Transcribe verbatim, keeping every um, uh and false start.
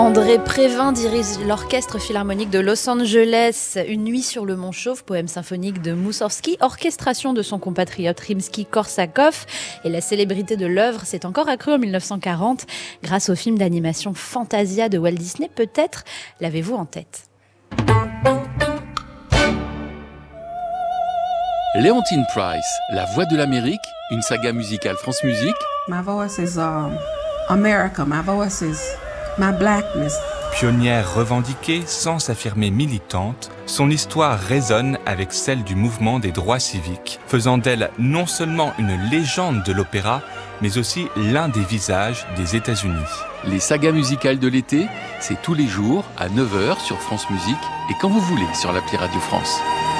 André Prévin dirige l'Orchestre Philharmonique de Los Angeles. Une nuit sur le Mont Chauve, poème symphonique de Moussorgsky, orchestration de son compatriote Rimsky-Korsakov. Et la célébrité de l'œuvre s'est encore accrue en dix-neuf cent quarante grâce au film d'animation Fantasia de Walt Disney. Peut-être l'avez-vous en tête. Leontyne Price, La Voix de l'Amérique, une saga musicale France Musique. My voice is um, America, my voice is my blackness. Pionnière revendiquée sans s'affirmer militante, son histoire résonne avec celle du mouvement des droits civiques, faisant d'elle non seulement une légende de l'opéra, mais aussi l'un des visages des États-Unis. Les sagas musicales de l'été, c'est tous les jours à neuf heures sur France Musique et quand vous voulez sur l'appli Radio France.